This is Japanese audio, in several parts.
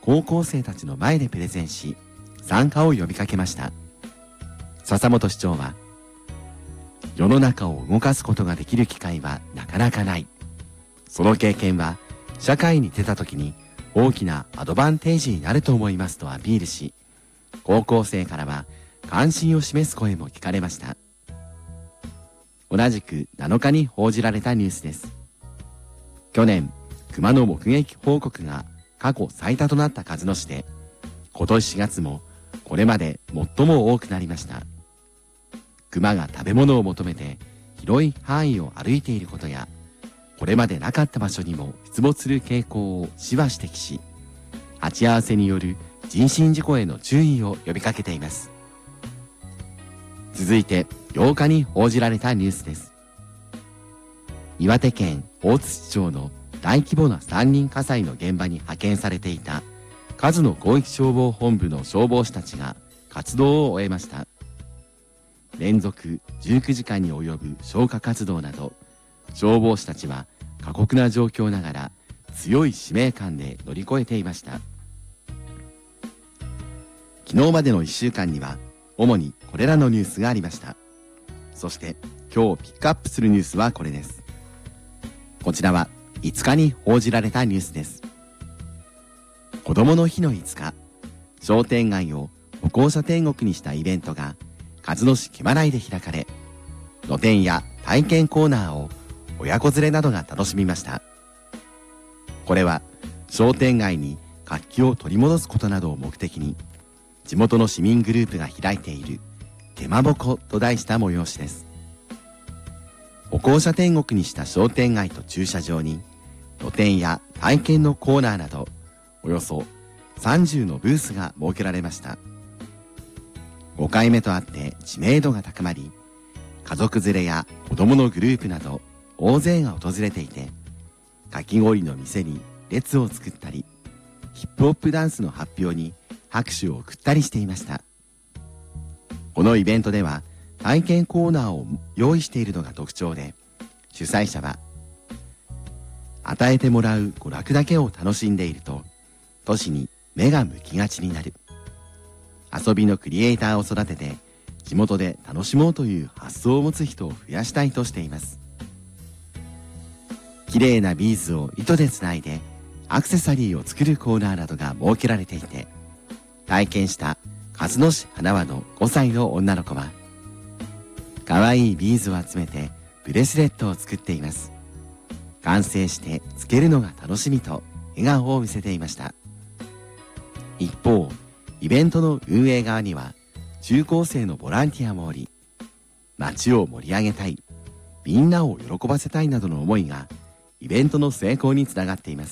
高校生たちの前でプレゼンし、参加を呼びかけました。笹本市長は、世の中を動かすことができる機会はなかなかない。その経験は社会に出た時に大きなアドバンテージになると思いますとアピールし、高校生からは関心を示す声も聞かれました。同じく7日に報じられたニュースです。去年、熊の目撃報告が過去最多となった鹿角市で、今年4月もこれまで最も多くなりました。熊が食べ物を求めて広い範囲を歩いていることや、これまでなかった場所にも出没する傾向を市は指摘し、鉢合わせによる人身事故への注意を呼びかけています。続いて8日に報じられたニュースです。岩手県大槌町の大規模な山林火災の現場に派遣されていた鹿角広域消防本部の消防士たちが活動を終えました。連続19時間に及ぶ消火活動など、消防士たちは過酷な状況ながら強い使命感で乗り越えていました。昨日までの1週間には主にこれらのニュースがありました。そして今日ピックアップするニュースはこれです。こちらは5日に報じられたニュースです。子どもの日の5日、商店街を歩行者天国にしたイベントが鹿角市毛馬内で開かれ、露店や体験コーナーを親子連れなどが楽しみました。これは商店街に活気を取り戻すことなどを目的に、地元の市民グループが開いている毛馬ぼこと題した催しです。歩行者天国にした商店街と駐車場に露店や体験のコーナーなどおよそ30のブースが設けられました。5回目とあって知名度が高まり、家族連れや子供のグループなど大勢が訪れていて、かき氷の店に列を作ったり、ヒップホップダンスの発表に拍手を送ったりしていました。このイベントでは体験コーナーを用意しているのが特徴で、主催者は与えてもらう娯楽だけを楽しんでいると都市に目が向きがちになる。遊びのクリエイターを育てて地元で楽しもうという発想を持つ人を増やしたいとしています。綺麗なビーズを糸でつないでアクセサリーを作るコーナーなどが設けられていて、体験した鹿角市花輪の5歳の女の子は、可愛いビーズを集めてブレスレットを作っています。完成してつけるのが楽しみと笑顔を見せていました。一方、イベントの運営側には中高生のボランティアもおり、街を盛り上げたい、みんなを喜ばせたいなどの思いがイベントの成功につながっています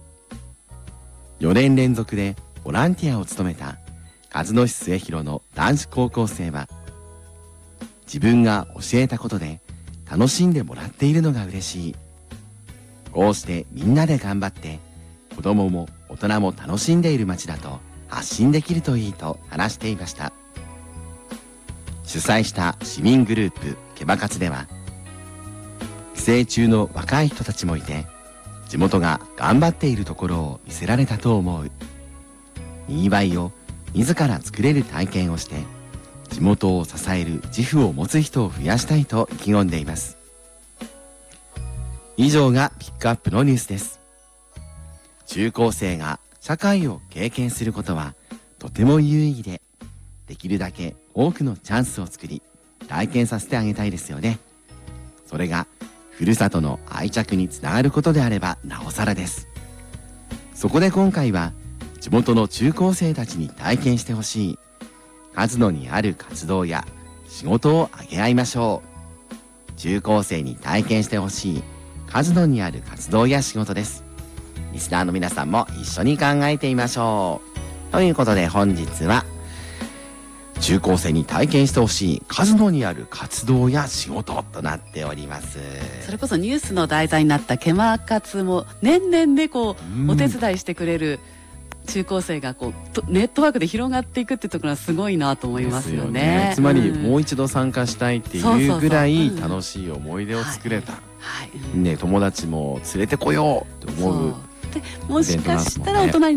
。4年連続でボランティアを務めた鹿角市末広の男子高校生は、自分が教えたことで楽しんでもらっているのが嬉しい。こうしてみんなで頑張って子供も大人も楽しんでいる街だと発信できるといいと話していました。主催した市民グループケバ活では、帰省中の若い人たちもいて、地元が頑張っているところを見せられたと思う。にぎわいを自ら作れる体験をして地元を支える自負を持つ人を増やしたいと意気込んでいます。以上がピックアップのニュースです。中高生が社会を経験することはとても有意義で、できるだけ多くのチャンスを作り体験させてあげたいですよね。それがふるさとの愛着につながることであればなおさらです。そこで今回は地元の中高生たちに体験してほしい鹿角にある活動や仕事をあげ合いましょう。中高生に体験してほしい鹿角にある活動や仕事です。リスナーの皆さんも一緒に考えてみましょう。ということで本日は中高生に体験してほしい鹿角にある活動や仕事となっております。 それこそニュースの題材になったケマ活も年々ねこうお手伝いしてくれる中高生がこうネットワークで広がっていくってところはすごいなと思いますよね。 つまりもう一度参加したいっていうぐらい楽しい思い出を作れた。ね、友達も連れてこようと思う。 でもしかしたら大人に